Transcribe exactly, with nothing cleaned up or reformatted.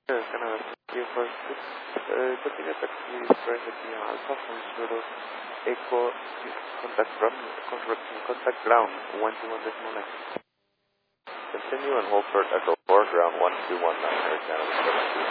Canada, thank you for this. Uh, continue taxi express aquí a Alpha Funsuro Echo contact ground, contact, contact ground one two one decimal nine. Continue and hold for Echo four ground one two one nine Air Canada seven two.